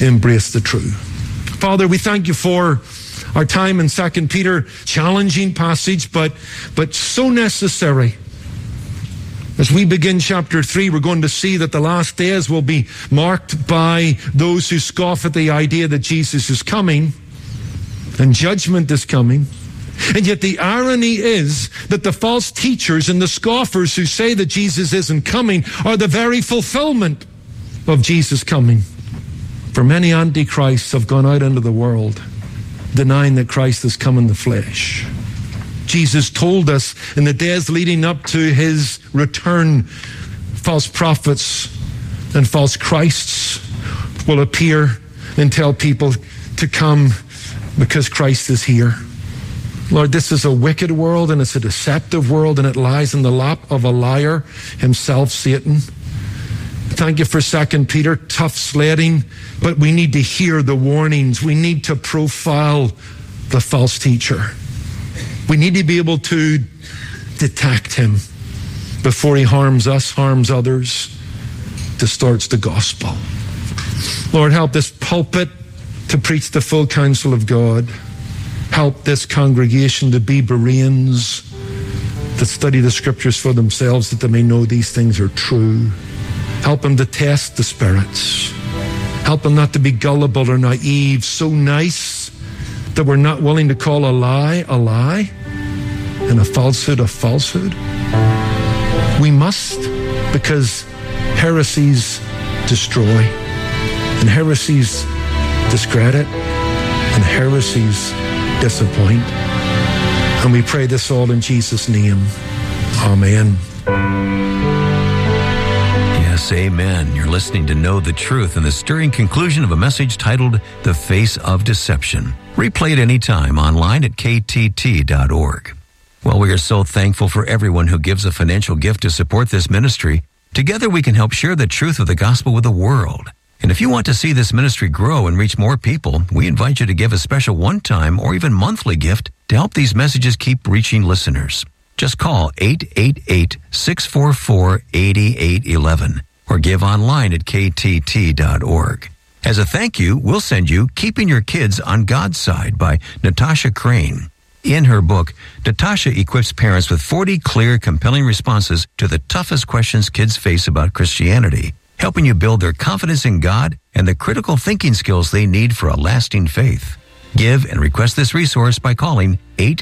embrace the truth. Father, we thank you for our time in 2 Peter, challenging passage, but so necessary. As we begin chapter 3, we're going to see that the last days will be marked by those who scoff at the idea that Jesus is coming and judgment is coming. And yet the irony is that the false teachers and the scoffers who say that Jesus isn't coming are the very fulfillment of Jesus coming. For many antichrists have gone out into the world denying that Christ has come in the flesh. Jesus told us in the days leading up to his return, false prophets and false Christs will appear and tell people to come because Christ is here. Lord, this is a wicked world and it's a deceptive world, and it lies in the lap of a liar himself, Satan. Thank you for 2 Peter, tough sledding, but we need to hear the warnings. We need to profile the false teacher. We need to be able to detect him before he harms us, harms others, distorts the gospel. Lord, help this pulpit to preach the full counsel of God. Help this congregation to be Bereans that study the scriptures for themselves, that they may know these things are true. Help them to test the spirits. Help them not to be gullible or naive, so nice that we're not willing to call a lie, and a falsehood. We must, because heresies destroy, and heresies discredit, and heresies disappoint. And we pray this all in Jesus' name. Amen. Yes, amen. You're listening to Know the Truth and the stirring conclusion of a message titled The Face of Deception. Replay it anytime online at ktt.org. Well, we are so thankful for everyone who gives a financial gift to support this ministry. Together we can help share the truth of the gospel with the world. And if you want to see this ministry grow and reach more people, we invite you to give a special one-time or even monthly gift to help these messages keep reaching listeners. Just call 888-644-8811 or give online at ktt.org. As a thank you, we'll send you Keeping Your Kids on God's Side by Natasha Crane. In her book, Natasha equips parents with 40 clear, compelling responses to the toughest questions kids face about Christianity, helping you build their confidence in God and the critical thinking skills they need for a lasting faith. Give and request this resource by calling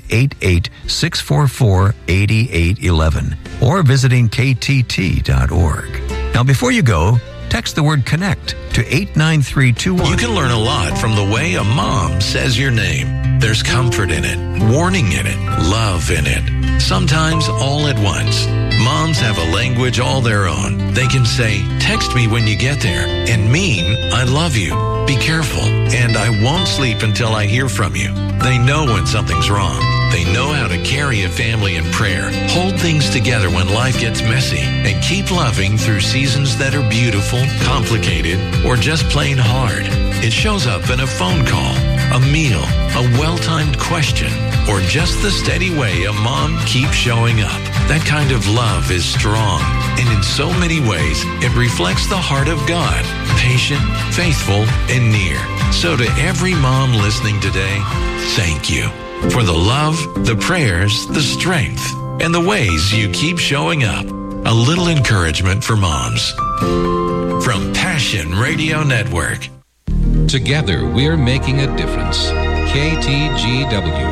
888-644-8811 or visiting ktt.org. Now, before you go, text the word CONNECT to 89321. You can learn a lot from the way a mom says your name. There's comfort in it, warning in it, love in it. Sometimes all at once. Moms have a language all their own. They can say, text me when you get there, and mean, I love you, be careful, and I won't sleep until I hear from you. They know when something's wrong. They know how to carry a family in prayer, hold things together when life gets messy, and keep loving through seasons that are beautiful, complicated, or just plain hard. It shows up in a phone call, a meal, a well-timed question, or just the steady way a mom keeps showing up. That kind of love is strong, and in so many ways, it reflects the heart of God, patient, faithful, and near. So to every mom listening today, thank you for the love, the prayers, the strength, and the ways you keep showing up. A little encouragement for moms. From Passion Radio Network. Together, we're making a difference. KTGW.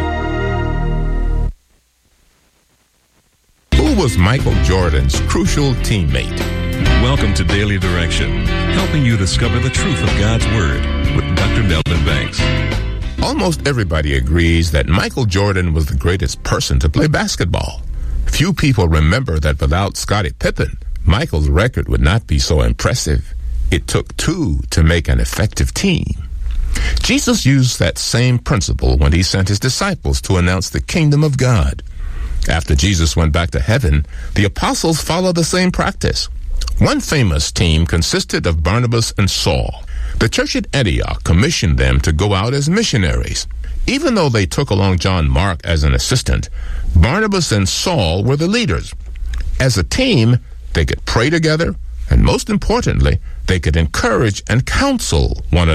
Who was Michael Jordan's crucial teammate? Welcome to Daily Direction, helping you discover the truth of God's Word with Dr. Melvin Banks. Almost everybody agrees that Michael Jordan was the greatest person to play basketball. Few people remember that without Scottie Pippen, Michael's record would not be so impressive. It took two to make an effective team. Jesus used that same principle when he sent his disciples to announce the kingdom of God. After Jesus went back to heaven, the apostles followed the same practice. One famous team consisted of Barnabas and Saul. The church at Antioch commissioned them to go out as missionaries. Even though they took along John Mark as an assistant, Barnabas and Saul were the leaders. As a team, they could pray together, and most importantly, they could encourage and counsel one another.